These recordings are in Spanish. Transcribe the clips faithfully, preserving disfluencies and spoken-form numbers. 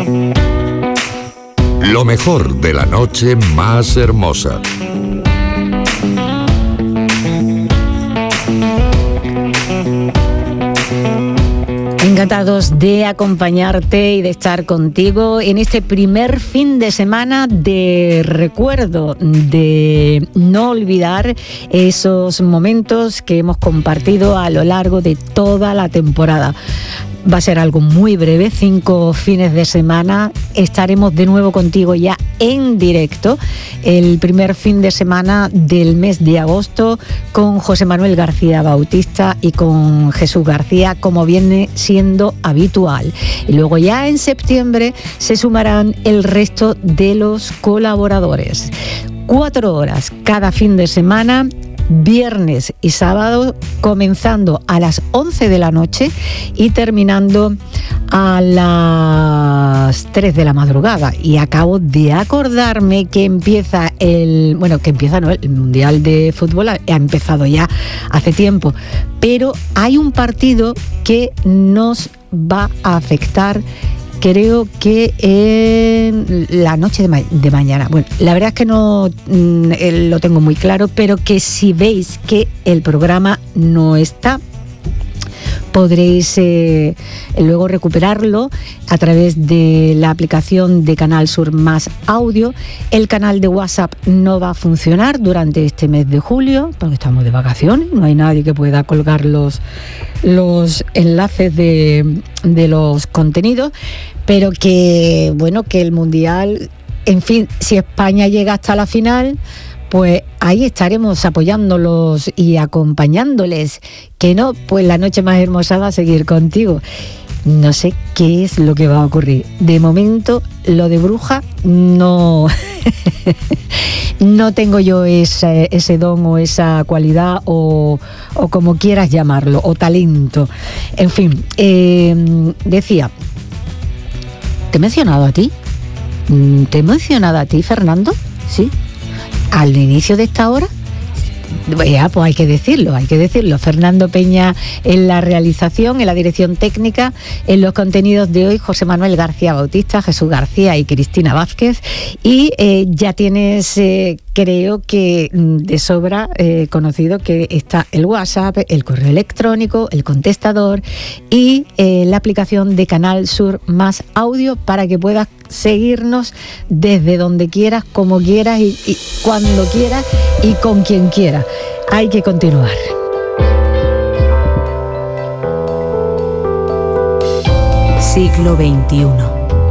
Lo mejor de la noche más hermosa. Encantados de acompañarte y de estar contigo en este primer fin de semana de recuerdo, de no olvidar esos momentos que hemos compartido a lo largo de toda la temporada. Va a ser algo muy breve, cinco fines de semana. Estaremos de nuevo contigo ya en directo el primer fin de semana del mes de agosto con José Manuel García Bautista y con Jesús García, como viene siendo habitual. Y luego ya en septiembre se sumarán el resto de los colaboradores. Cuatro horas cada fin de semana, viernes y sábado, comenzando a las once de la noche y terminando a las tres de la madrugada. Y acabo de acordarme que empieza el... Bueno, que empieza, ¿no? El Mundial de Fútbol ha, ha empezado ya hace tiempo, pero hay un partido que nos va a afectar, creo que en la noche de, ma- de mañana. Bueno, la verdad es que no mm, lo tengo muy claro, pero que si veis que el programa no está, podréis eh, luego recuperarlo a través de la aplicación de Canal Sur Más Audio. El canal de WhatsApp no va a funcionar durante este mes de julio, porque estamos de vacaciones, no hay nadie que pueda colgar los, los enlaces de, de los contenidos, pero que, bueno, que el Mundial, en fin, si España llega hasta la final, pues ahí estaremos apoyándolos y acompañándoles. Que no, pues la noche más hermosa va a seguir contigo. No sé qué es lo que va a ocurrir. De momento, lo de bruja no... no tengo yo ese, ese don o esa cualidad o, o como quieras llamarlo, o talento. En fin, eh, decía... ¿Te he mencionado a ti? ¿Te he mencionado a ti, Fernando? ¿Sí? Al inicio de esta hora, ya, pues hay que decirlo, hay que decirlo. Fernando Peña en la realización, en la dirección técnica, en los contenidos de hoy, José Manuel García Bautista, Jesús García y Cristina Vázquez. Y eh, ya tienes, eh, creo que de sobra eh, conocido que está el WhatsApp, el correo electrónico, el contestador y eh, la aplicación de Canal Sur Más Audio para que puedas seguirnos desde donde quieras, como quieras y, y cuando quieras y con quien quieras. Hay que continuar. Siglo veintiuno.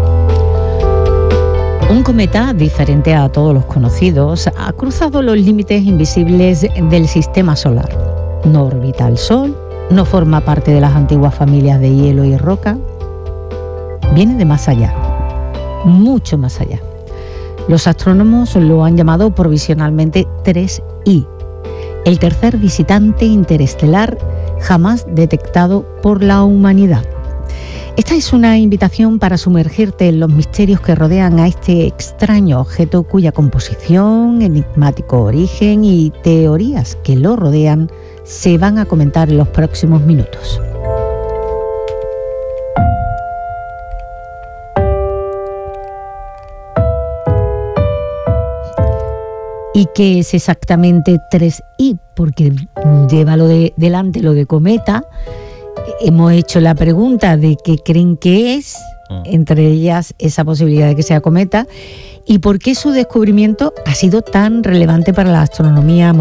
Un cometa, diferente a todos los conocidos, ha cruzado los límites invisibles del sistema solar. No orbita el Sol, no forma parte de las antiguas familias de hielo y roca. Viene de más allá, mucho más allá. Los astrónomos lo han llamado provisionalmente tres I, el tercer visitante interestelar jamás detectado por la humanidad. Esta es una invitación para sumergirte en los misterios que rodean a este extraño objeto cuya composición, enigmático origen y teorías que lo rodean se van a comentar en los próximos minutos. ¿Y qué es exactamente tres I? Porque lleva lo de, delante lo de cometa. Hemos hecho la pregunta de qué creen que es, entre ellas esa posibilidad de que sea cometa, y por qué su descubrimiento ha sido tan relevante para la astronomía